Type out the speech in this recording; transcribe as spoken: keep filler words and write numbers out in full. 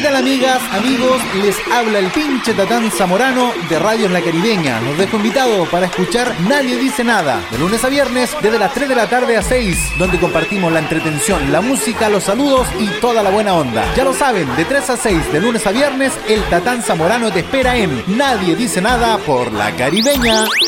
tal, amigas, amigos? Les habla el pinche Tatán Zamorano de Radio La Caribeña. Los dejo invitados para escuchar Nadie Dice Nada, de lunes a viernes, desde las tres de la tarde a seis, donde compartimos la entretención, la música, los saludos y toda la buena onda. Ya lo saben, de tres a seis, de lunes a viernes, el Tatán Zamorano te espera en Nadie Dice Nada por La Caribeña.